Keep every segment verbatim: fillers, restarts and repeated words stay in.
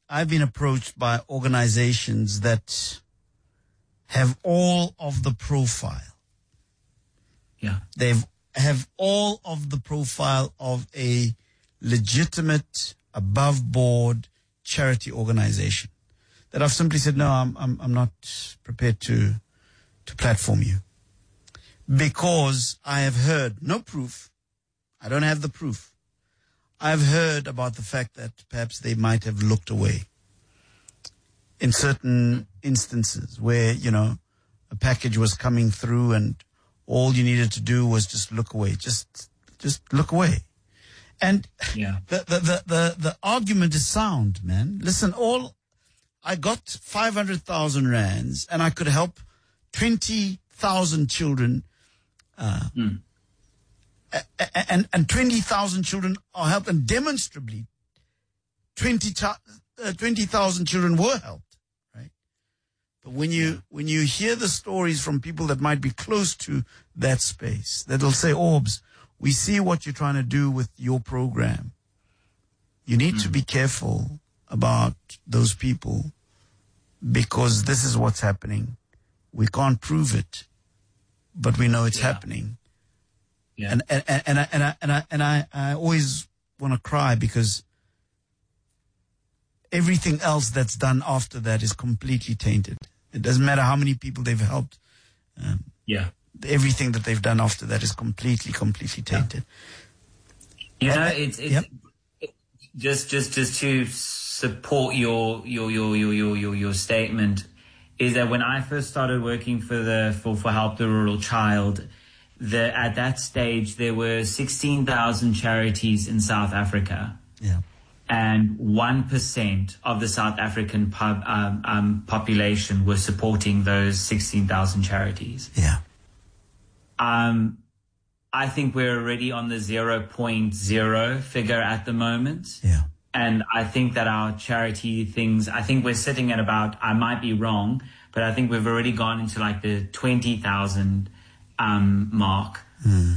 I've been approached by organizations that have all of the profile. Yeah. They've have all of the profile of a legitimate, above board charity organization. That I've simply said, no, I'm I'm I'm not prepared to to platform you. Because I have heard no proof. I don't have the proof. I've heard about the fact that perhaps they might have looked away in certain instances where, you know, a package was coming through and all you needed to do was just look away. Just, just look away. And yeah. the, the, the, the, the argument is sound, man. Listen, all, I got five hundred thousand rands and I could help twenty thousand children, uh, mm. and, and twenty thousand children are helped, and demonstrably twenty thousand children were helped, right? But when you, yeah. when you hear the stories from people that might be close to that space, that'll say, Orbs, we see what you're trying to do with your program. You need mm. to be careful about those people because this is what's happening. We can't prove it, but we know it's yeah. happening. Yeah. And, and, and, and I, and I, and I, and I, I always want to cry because everything else that's done after that is completely tainted. It doesn't matter how many people they've helped. Um, yeah. Everything that they've done after that is completely, completely tainted. You know, it's, it's yep. it, just, just, just to support your, your, your, your, your, your, your statement is that when I first started working for the, for, for Help the Rural Child, the, at that stage, there were sixteen thousand charities in South Africa. Yeah. And one percent of the South African pub, um, um, population were supporting those sixteen thousand charities. Yeah. Um, I think we're already on the zero point zero figure at the moment. Yeah. And I think that our charity things, I think we're sitting at about, I might be wrong, but I think we've already gone into like the twenty thousand um, mark. Mm.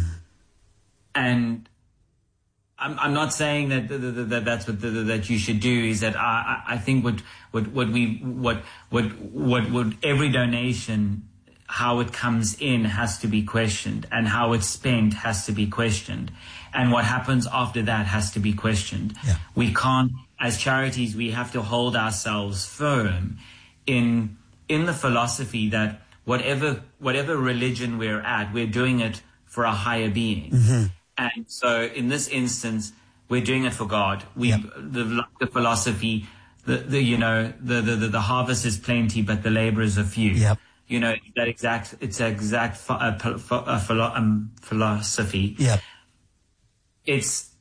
And I'm, I'm not saying that, that, that that's what that, that you should do. Is that I, I think what what what we what what what what every donation, how it comes in has to be questioned, and how it's spent has to be questioned, and what happens after that has to be questioned. Yeah. We can't, as charities, we have to hold ourselves firm in in the philosophy that whatever whatever religion we're at, we're doing it for a higher being. Mm-hmm. And so in this instance, we're doing it for God. We, yep. the, the philosophy, the, the, you know, the, the, the harvest is plenty, but the laborers are few. Yep. You know, that exact, it's an exact ph- uh, ph- uh, philo- um, philosophy. Yep. It's,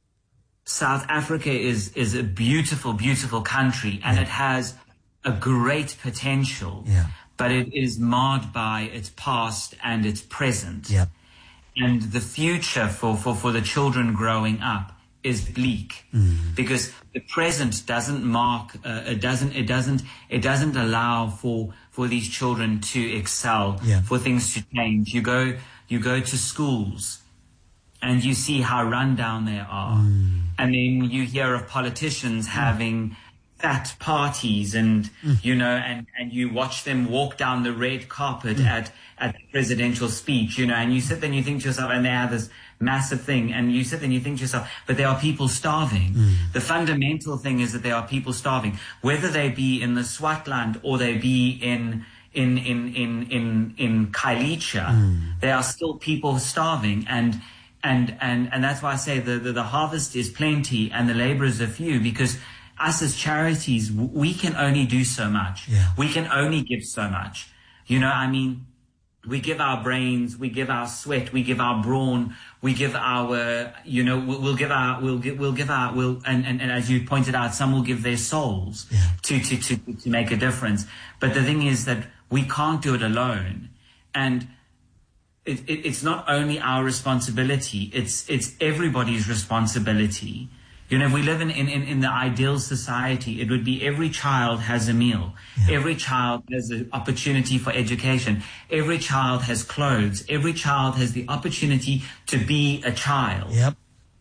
South Africa is, is a beautiful, beautiful country, and yep. it has a great potential, yeah. but it is marred by its past and its present. Yep. And the future for, for, for the children growing up is bleak, mm. because the present doesn't mark, uh, it doesn't, it doesn't, it doesn't allow for, for these children to excel, yeah. for things to change. You go, you go to schools and you see how run down they are. Mm. And then you hear of politicians mm. having fat parties and, mm. you know, and, and you watch them walk down the red carpet mm. at, at the presidential speech, you know, and you sit there and you think to yourself, and they have this massive thing, and you sit there and you think to yourself, but there are people starving. Mm. The fundamental thing is that there are people starving, whether they be in the Swartland or they be in, in, in, in, in, in Khayelitsha, mm. there are still people starving. And, and, and, and that's why I say the, the, the harvest is plenty and the laborers are few, because us as charities, we can only do so much. Yeah. We can only give so much. You know, I mean, we give our brains, we give our sweat, we give our brawn, we give our, you know, we'll, we'll give our, we'll give, we'll give our, we'll, and, and, and as you pointed out, some will give their souls yeah. to, to, to, to make a difference. But the thing is that we can't do it alone. And it, it, it's not only our responsibility, it's, it's everybody's responsibility. You know, if we live in, in, in the ideal society, it would be every child has a meal. Yeah. Every child has an opportunity for education. Every child has clothes. Every child has the opportunity to be a child. Yep.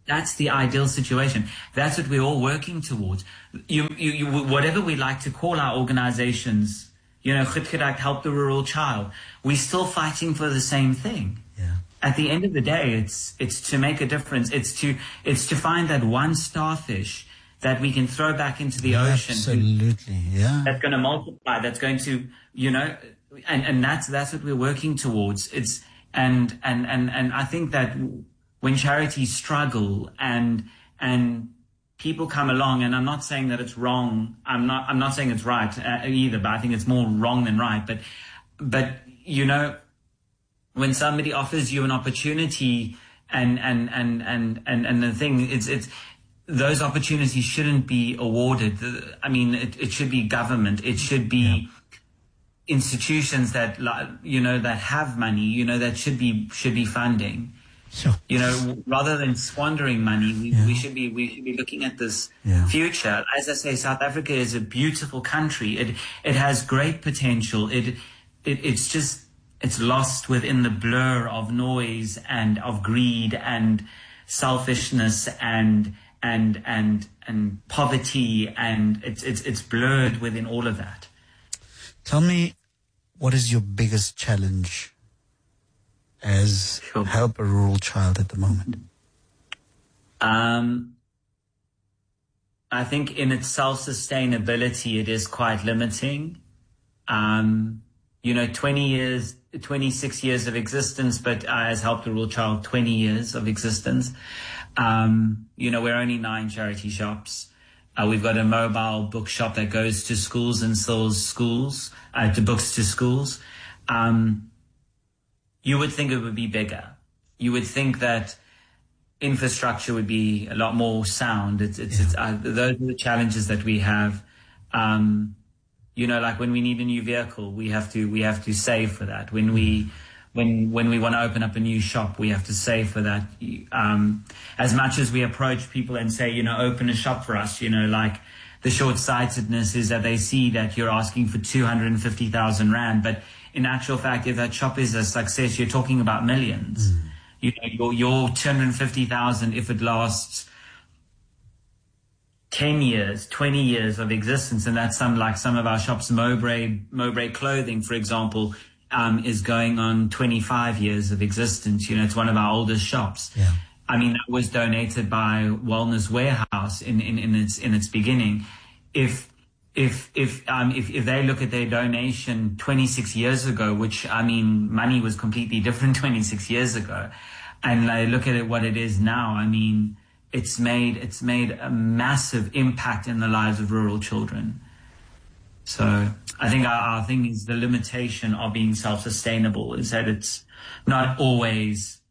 that's the ideal situation. That's what we're all working towards. You, you, you, whatever we like to call our organizations, you know, Goed Gedag, Help the Rural Child, we're still fighting for the same thing. Yeah. At the end of the day, it's it's to make a difference. It's to it's to find that one starfish that we can throw back into the ocean. Absolutely, yeah. That's going to multiply. That's going to, you know, and, and that's that's what we're working towards. It's and and and and I think that when charities struggle and and people come along, and I'm not saying that it's wrong. I'm not I'm not saying it's right uh, either, but I think it's more wrong than right. But but you know, when somebody offers you an opportunity and and and and and, and the thing, it's it's those opportunities shouldn't be awarded. I mean, it, it should be government. It should be yeah. institutions that, you know, that have money, you know, that should be should be funding. Sure. You know, rather than squandering money, we, yeah. we should be we should be looking at this yeah. future. As I say, South Africa is a beautiful country. It it has great potential. It it it's just it's lost within the blur of noise and of greed and selfishness and and and and poverty, and it's it's it's blurred within all of that. Tell me, what is your biggest challenge as sure. Help a Rural Child at the moment? Um, I think in its self-sustainability, it is quite limiting. Um, you know, twenty years, twenty-six years of existence, but uh, as Help the Rural Child, twenty years of existence. Um, you know, we're only nine charity shops. Uh, we've got a mobile bookshop that goes to schools and sells schools, uh, to books to schools. Um, you would think it would be bigger. You would think that infrastructure would be a lot more sound. It's, it's, it's uh, those are the challenges that we have. Um, you know, like when we need a new vehicle, we have to, we have to save for that. When we, When when we want to open up a new shop, we have to save for that. Um, as much as we approach people and say, you know, open a shop for us, you know, like the short-sightedness is that they see that you're asking for two hundred fifty thousand rand. But in actual fact, if that shop is a success, you're talking about millions. Mm. You know, your, your two hundred fifty thousand, if it lasts ten years, twenty years of existence, and that's some like some of our shops, Mowbray, Mowbray Clothing, for example, Um, is going on twenty-five years of existence. You know, it's one of our oldest shops. Yeah. I mean, that was donated by Wellness Warehouse in, in, in its in its beginning. If if if um if, if they look at their donation twenty-six years ago, which I mean, money was completely different twenty-six years ago, and they look at it what it is now, I mean, it's made it's made a massive impact in the lives of rural children. So I think our, our thing is the limitation of being self-sustainable is that it's not always,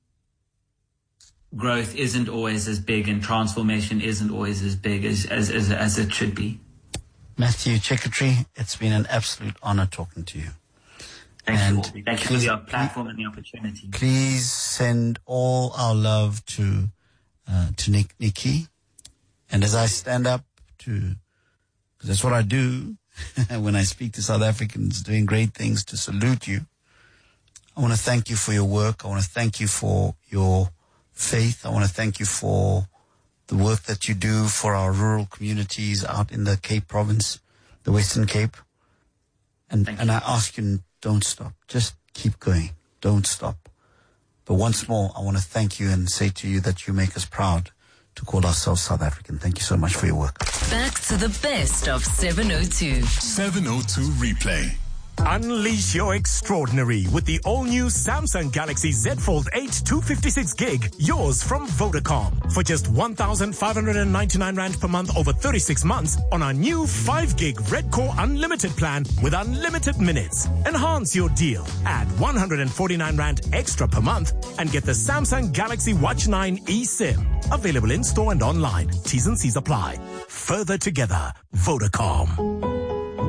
growth isn't always as big and transformation isn't always as big as, as, as, as it should be. Matthew Chickatree, it's been an absolute honor talking to you. Thank and you. Thank you for the platform and the opportunity. Please send all our love to, uh, to Nick, Nikki. And as I stand up to, because that's what I do, when I speak to South Africans doing great things, to salute you. I want to thank you for your work. I want to thank you for your faith. I want to thank you for the work that you do for our rural communities out in the Cape Province, the Western Cape. And, and I ask you, don't stop. Just keep going. Don't stop. But once more, I want to thank you and say to you that you make us proud to call ourselves South African. Thank you so much for your work. Back to the best of seven oh two. seven oh two Replay. Unleash your extraordinary with the all-new Samsung Galaxy Z Fold eight two fifty-six gig, yours from Vodacom. For just one thousand five hundred ninety-nine rand per month over thirty-six months on our new five gig Red Core Unlimited plan with unlimited minutes. Enhance your deal. Add one hundred forty-nine rand extra per month and get the Samsung Galaxy Watch nine eSIM. Available in store and online. T's and C's apply. Further together, Vodacom.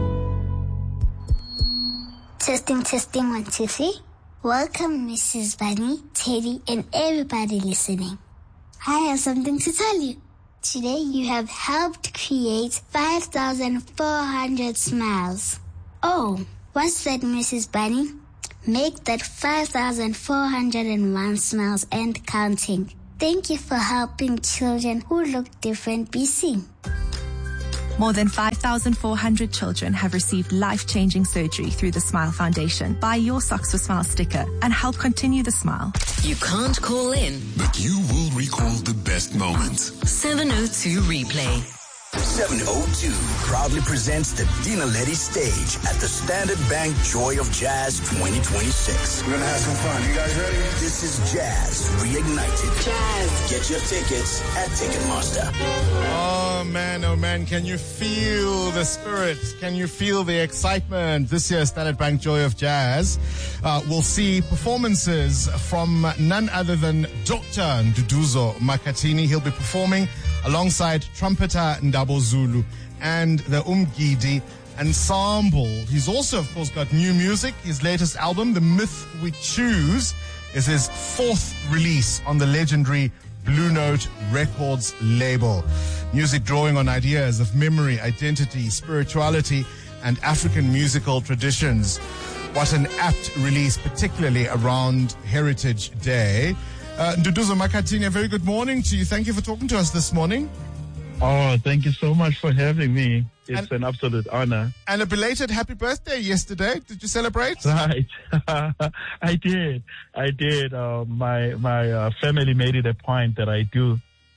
Testing, testing, one, two, three. Welcome, Missus Bunny, Teddy, and everybody listening. I have something to tell you. Today, you have helped create five thousand four hundred smiles. Oh, what's that, Missus Bunny? Make that five thousand four hundred one smiles and counting. Thank you for helping children who look different be seen. More than five thousand four hundred children have received life-changing surgery through the Smile Foundation. Buy your Socks for Smile sticker and help continue the smile. You can't call in, but you will recall the best moments. seven oh two Replay. seven oh two proudly presents the Dinaledi stage at the Standard Bank Joy of Jazz twenty twenty-six. We're going to have some fun. You guys ready? This is Jazz Reignited. Jazz. Get your tickets at Ticketmaster. Oh man, oh man, can you feel the spirit? Can you feel the excitement? This year's Standard Bank Joy of Jazz uh, will see performances from none other than Doctor Nduduzo Makhathini. He'll be performing alongside trumpeter Ndabo Zulu and the Umgidi Ensemble. He's also, of course, got new music. His latest album, The Myth We Choose, is his fourth release on the legendary Blue Note Records label. Music drawing on ideas of memory, identity, spirituality, and African musical traditions. What an apt release, particularly around Heritage Day. Uh, Nduduzo Makhathini, a very good morning to you. Thank you for talking to us this morning. Oh, thank you so much for having me. It's and, an absolute honor. And a belated happy birthday yesterday. Did you celebrate? Right. I did. I did. Uh, my my uh, family made it a point that I do.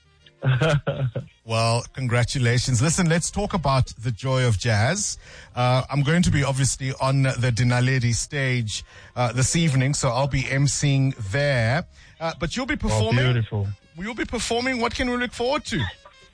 Well, congratulations. Listen, let's talk about the Joy of Jazz. Uh, I'm going to be obviously on the Dinaledi stage uh, this evening, so I'll be emceeing there. Uh, but you'll be performing. Oh, beautiful. You'll be performing. What can we look forward to?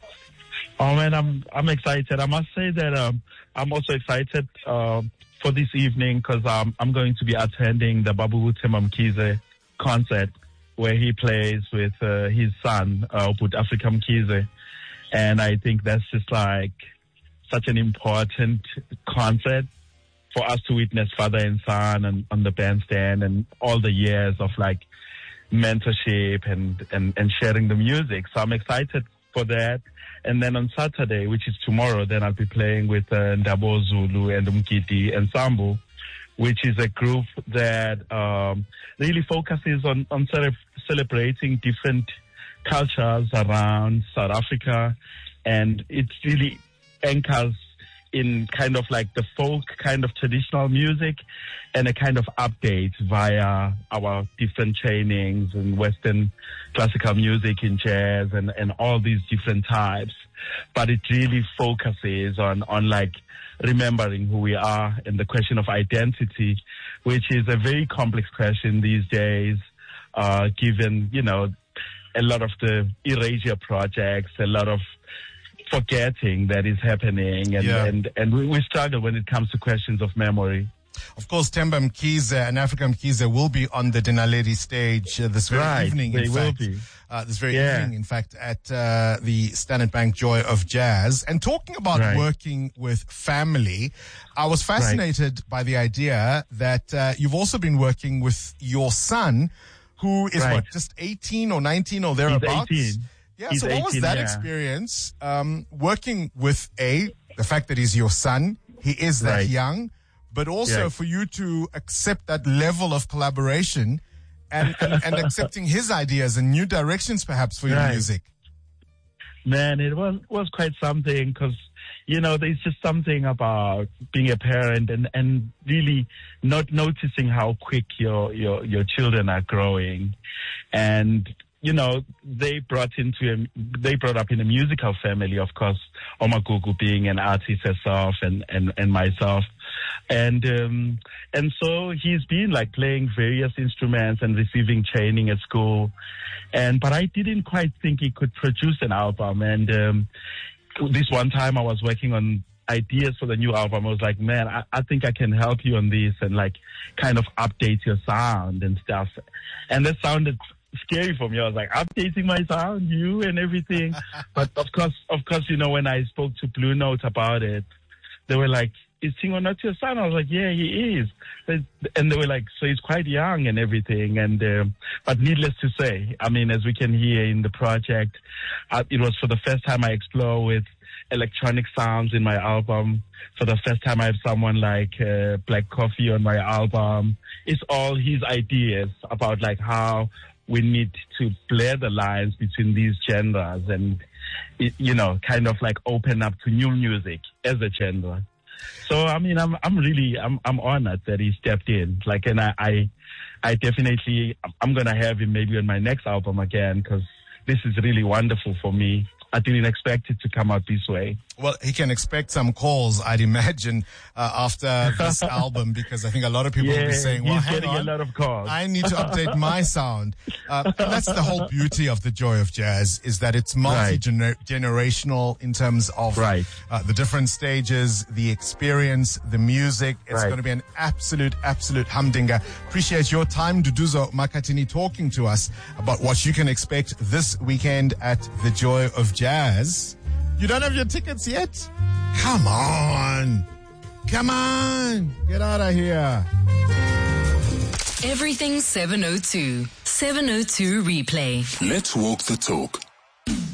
Oh man, I'm I'm excited. I must say that um, I'm also excited uh, for this evening because um, I'm going to be attending the Babu Themba Mkhize concert where he plays with uh, his son, uh, But Africa Mkhize. And I think that's just like such an important concert for us to witness father and son and on the bandstand and all the years of like mentorship and, and, and sharing the music. So I'm excited for that. And then on Saturday, which is tomorrow, then I'll be playing with uh, Ndabo Zulu and Umgidi Ensemble, which is a group that um, really focuses on, on sort of celebrating different cultures around South Africa. And it really anchors in kind of like the folk kind of traditional music and a kind of update via our different trainings in Western classical music, in jazz and, and all these different types. But it really focuses on, on like remembering who we are and the question of identity, which is a very complex question these days, uh, given, you know, a lot of the erasure projects, a lot of forgetting that is happening, and yeah. and, and we, we struggle when it comes to questions of memory. Of course, Themba Mkhize and Africa Mkhize will be on the Dinaledi stage uh, this very right, evening. They in will fact, be. Uh, this very yeah. evening, in fact, at uh, the Standard Bank Joy of Jazz. And talking about right. working with family, I was fascinated right. by the idea that uh, you've also been working with your son, who is right. what, just eighteen or nineteen or thereabouts? He's eighteen. Yeah, He's so what was eighteen, that yeah. experience um, working with A, the fact that he's your son, he is that Right. young, but also Yeah. for you to accept that level of collaboration and, and, and accepting his ideas and new directions perhaps for your Right. music? Man, it was was quite something because, you know, there's just something about being a parent and, and really not noticing how quick your, your, your children are growing. And, you know, they brought into a, they brought up in a musical family, of course, Omagugu being an artist herself and, and, and myself. And, um, and so he's been like playing various instruments and receiving training at school. And, but I didn't quite think he could produce an album. And, um, this one time I was working on ideas for the new album. I was like, man, I, I think I can help you on this and like kind of update your sound and stuff. And that sounded scary for me. I was like, updating my sound, you and everything. But of course, of course, you know, when I spoke to Blue Note about it, they were like, is Tingo not your son? I was like, yeah, he is. And they were like, so he's quite young and everything. And, um, but needless to say, I mean, as we can hear in the project, uh, it was for the first time I explore with electronic sounds in my album. For the first time I have someone like uh, Black Coffee on my album. It's all his ideas about like how we need to blur the lines between these genres and, you know, kind of like open up to new music as a genre. So, I mean, I'm I'm really, I'm I'm honored that he stepped in. Like, and I, I, I definitely, I'm going to have him maybe on my next album again, because this is really wonderful for me. I didn't expect it to come out this way. Well, he can expect some calls, I'd imagine, uh, after this album, because I think a lot of people yeah, will be saying, well, he's hang getting on, a lot of calls. I need to update my sound. Uh, and that's the whole beauty of the Joy of Jazz, is that it's multi-generational in terms of right. uh, the different stages, the experience, the music. It's right. going to be an absolute, absolute humdinger. Appreciate your time, Duduzo Makhathini, talking to us about what you can expect this weekend at the Joy of Jazz. You don't have your tickets yet? Come on. Come on. Get out of here. Everything seven oh two. seven oh two Replay. Let's walk the talk.